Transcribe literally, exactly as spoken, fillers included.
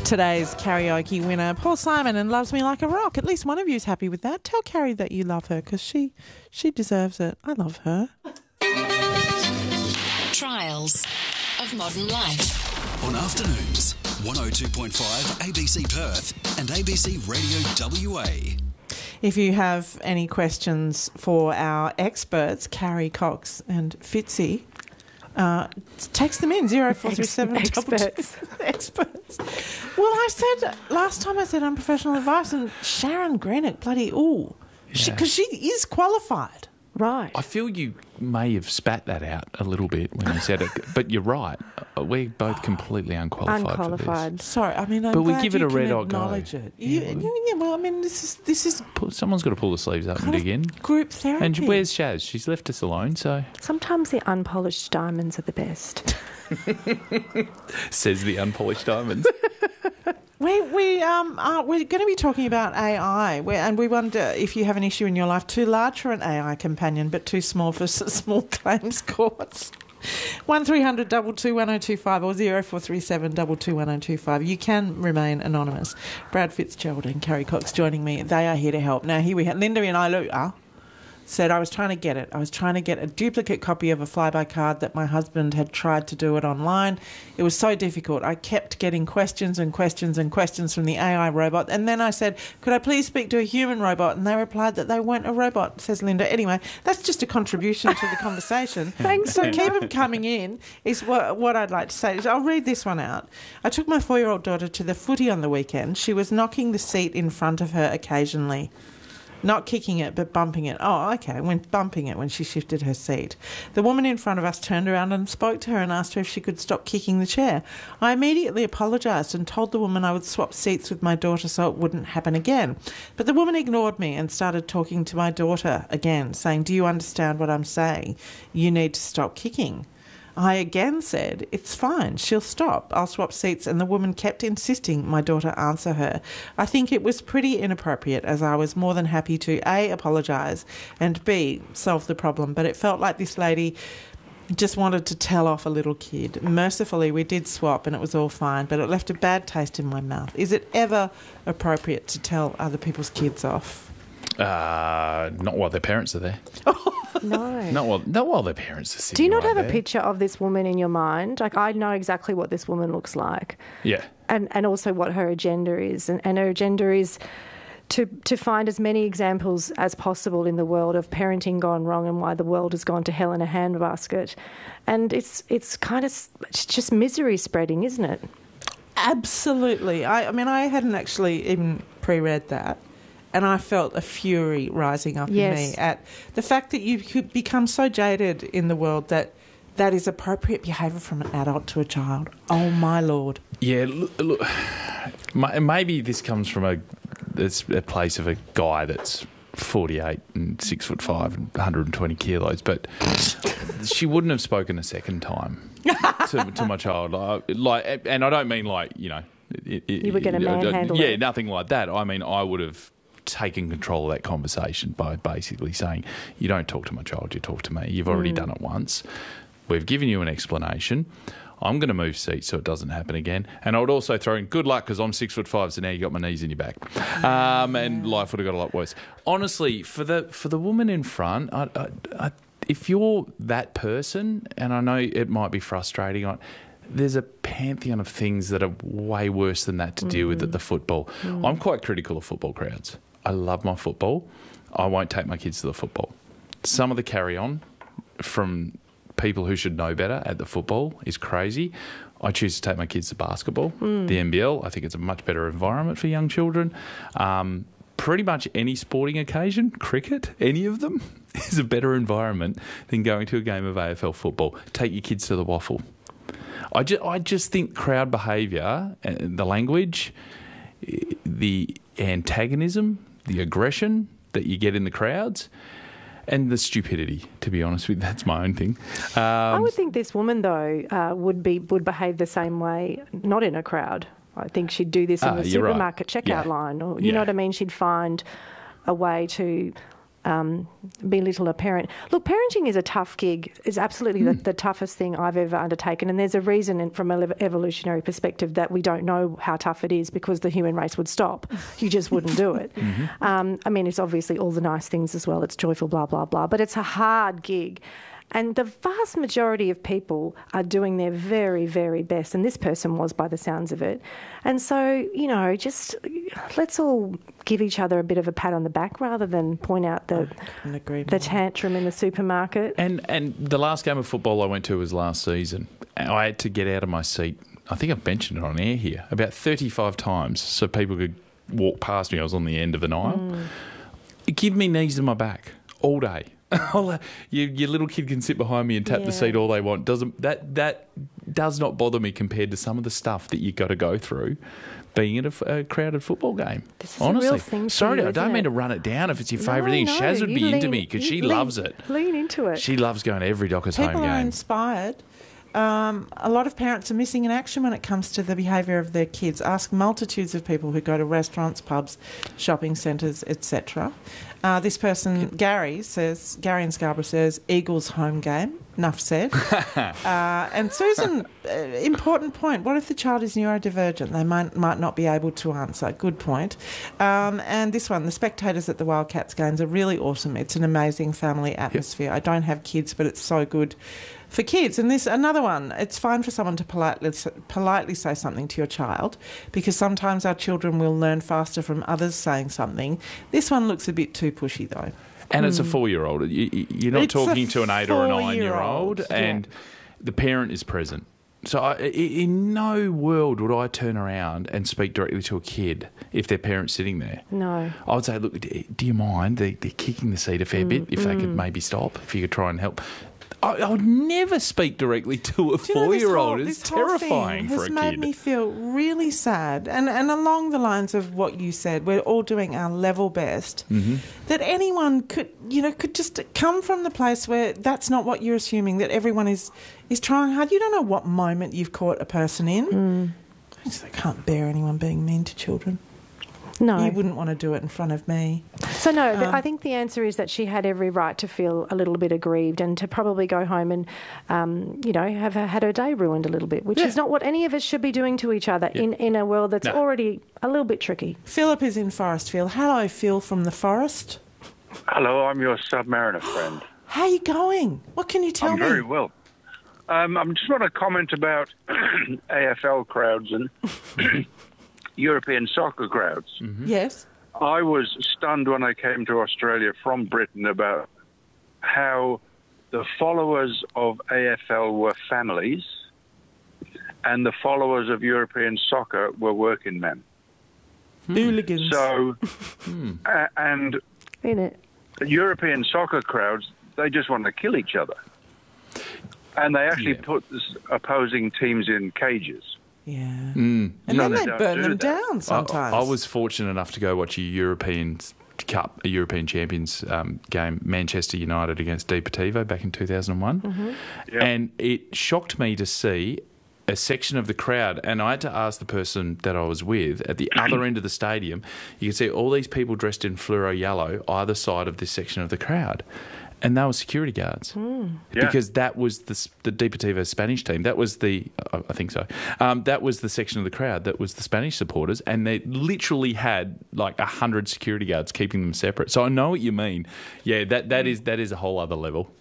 today's karaoke winner, Paul Simon, and Loves Me Like a Rock. At least one of you is happy with that. Tell Carrie that you love her because she, she deserves it. I love her. Trials of Modern Life. On afternoons, one oh two point five A B C Perth and A B C Radio W A. If you have any questions for our experts, Carrie Cox and Fitzy, uh, text them in, zero four three seven Experts. Experts. Well, I said, last time I said unprofessional advice, and Sharon Greenock, bloody, ooh, because Yeah. she, she is qualified. Right. I feel you may have spat that out a little bit when you said it, but you're right. We're both completely unqualified, for Unqualified. this. Sorry, I mean, I'm But we glad give it you a can red hot go. acknowledge it. You, Yeah, you- yeah, well, I mean, this is this is Pull- Someone's got to pull the sleeves up and kind dig of in. group therapy. And where's Shaz? She's left us alone, so Sometimes the unpolished diamonds are the best. says the unpolished diamonds. We we um are, we're going to be talking about A I, we and we wonder if you have an issue in your life too large for an A I companion, but too small for s- small claims courts. One three hundred double two one oh two five or zero four three seven double two one oh two five. You can remain anonymous. Brad Fitzgerald and Carrie Cox joining me. They are here to help. Now here we have Linda in Ilua. Said I was trying to get it. I was trying to get a duplicate copy of a flyby card that my husband had tried to do it online. It was so difficult. I kept getting questions and questions and questions from the A I robot. And then I said, could I please speak to a human robot? And they replied that they weren't a robot, says Linda. Anyway, that's just a contribution to the conversation. Thanks, So Linda. keep them coming in is what, what I'd like to say. I'll read this one out. I took my four-year-old daughter to the footy on the weekend. She was knocking the seat in front of her occasionally. Not kicking it, but bumping it. Oh, okay, when bumping it when she shifted her seat. The woman in front of us turned around and spoke to her and asked her if she could stop kicking the chair. I immediately apologised and told the woman I would swap seats with my daughter so it wouldn't happen again. But the woman ignored me and started talking to my daughter again, saying, do you understand what I'm saying? You need to stop kicking. I again said, it's fine, she'll stop. I'll swap seats, and the woman kept insisting my daughter answer her. I think it was pretty inappropriate, as I was more than happy to A, apologise, and B, solve the problem. But it felt like this lady just wanted to tell off a little kid. Mercifully, we did swap and it was all fine, but it left a bad taste in my mouth. Is it ever appropriate to tell other people's kids off? Uh, not while their parents are there. No. Not while, not while their parents are sitting Do you not right have there. a picture of this woman in your mind? Like, I know exactly what this woman looks like. Yeah. And and also what her agenda is. And, and her agenda is to to find as many examples as possible in the world of parenting gone wrong and why the world has gone to hell in a handbasket. And it's it's kind of it's just misery spreading, isn't it? Absolutely. I, I mean, I hadn't actually even pre-read that. And I felt a fury rising up Yes. in me at the fact that you could become so jaded in the world that that is appropriate behaviour from an adult to a child. Oh, my Lord. Yeah, look, look ma- maybe this comes from a, it's a place of a guy that's forty-eight and six foot five and one hundred twenty kilos, but she wouldn't have spoken a second time to, to my child. Like, like, and I don't mean like, you know... It, it, You were gonna manhandle Yeah, it. nothing like that. I mean, I would have taken control of that conversation by basically saying, you don't talk to my child, you talk to me. You've already done it once. We've given you an explanation. I'm going to move seats so it doesn't happen again. And I would also throw in good luck because I'm six foot five, so now you got my knees in your back. Um, and life would have got a lot worse. Honestly, for the for the woman in front, I, I, I, if you're that person, and I know it might be frustrating, I, there's a pantheon of things that are way worse than that to deal with at the football. I'm quite critical of football crowds. I love my football. I won't take my kids to the football. Some of the carry-on from people who should know better at the football is crazy. I choose to take my kids to basketball, the N B L. I think it's a much better environment for young children. Um, pretty much any sporting occasion, cricket, any of them, is a better environment than going to a game of A F L football. Take your kids to the waffle. I just, I just think crowd behaviour, the language, the antagonism, the aggression that you get in the crowds, and the stupidity, to be honest with you, that's my own thing. Um, I would think this woman, though, uh, would be would behave the same way, not in a crowd. I think she'd do this in Ah, the you're right. supermarket checkout Yeah. line. Or, you Yeah. know what I mean? She'd find a way to um, belittle a parent. Look, parenting is a tough gig. It's absolutely mm. the, the toughest thing I've ever undertaken, and there's a reason in, from an evolutionary perspective that we don't know how tough it is, because the human race would stop. You just wouldn't do it. Mm-hmm. Um, I mean, it's obviously all the nice things as well. It's joyful, blah, blah, blah, but it's a hard gig. And the vast majority of people are doing their very, very best, and this person was by the sounds of it. And so, you know, just let's all give each other a bit of a pat on the back rather than point out the the tantrum in the supermarket. And and the last game of football I went to was last season. I had to get out of my seat. I think I've mentioned it on air here about thirty-five times so people could walk past me. I was on the end of an aisle. Mm. Give me knees to my back all day. your, your little kid can sit behind me and tap yeah. the seat all they want. Doesn't that that does not bother me compared to some of the stuff that you got to go through being at a, a crowded football game. This is Honestly, a real thing sorry, you, I don't it? mean to run it down if it's your favourite no, thing. No, Shaz would be lean, into me because she lean, loves it. Lean into it. She loves going to every Dockers People home game. are inspired. Um, a lot of parents are missing in action when it comes to the behaviour of their kids. Ask multitudes of people who go to restaurants, pubs, shopping centres, et cetera. Uh, this person, Gary, says, Gary in Scarborough says, Eagles home game. Enough said. uh, and Susan, uh, important point. What if the child is neurodivergent? They might might not be able to answer. Good point. Um, and this one, the spectators at the Wildcats games are really awesome. It's an amazing family atmosphere. Yep. I don't have kids, but it's so good for kids. And this another one, it's fine for someone to politely politely say something to your child, because sometimes our children will learn faster from others saying something. This one looks a bit too pushy though. And mm. it's a four-year-old. You, you're not it's talking to an eight or a nine-year-old, yeah. and the parent is present. So I, in no world would I turn around and speak directly to a kid if their parent's sitting there. No. I would say, look, do you mind? They're, they're kicking the seat a fair mm. bit. If mm. they could maybe stop, if you could try and help. I, I would never speak directly to a four-year-old. It's terrifying for a kid. This made me feel really sad. And and along the lines of what you said, we're all doing our level best. Mm-hmm. That anyone could, you know, could just come from the place where that's not what you're assuming, that everyone is, is trying hard. You don't know what moment you've caught a person in. Mm. I just I can't bear anyone being mean to children. No. You wouldn't want to do it in front of me. So, no, um, I think the answer is that she had every right to feel a little bit aggrieved and to probably go home and, um, you know, have had her day ruined a little bit, which yeah. is not what any of us should be doing to each other yeah. in, in a world that's no. already a little bit tricky. Philip is in Forestville. Hello, Phil from the forest. Hello, I'm your Submariner friend. How are you going? What can you tell I'm me? I'm very well. Um, I just want to comment about A F L crowds and European soccer crowds. Mm-hmm. Yes. I was stunned when I came to Australia from Britain about how the followers of A F L were families and the followers of European soccer were working men. Hooligans. So, uh, and In it. European soccer crowds, they just want to kill each other. And they actually yeah. put this opposing teams in cages. Yeah. Mm. And so then they, they burn do them that. down sometimes. I, I was fortunate enough to go watch a European Cup, a European Champions um, game, Manchester United against Deportivo back in two thousand one. Mm-hmm. Yep. And it shocked me to see a section of the crowd, and I had to ask the person that I was with at the other end of the stadium, you could see all these people dressed in fluoro yellow either side of this section of the crowd. And they were security guards mm. yeah. because that was the, the Deportivo Spanish team. That was the, I think so, um, that was the section of the crowd that was the Spanish supporters, and they literally had like a hundred security guards keeping them separate. So I know what you mean. Yeah, that, that is that is a whole other level.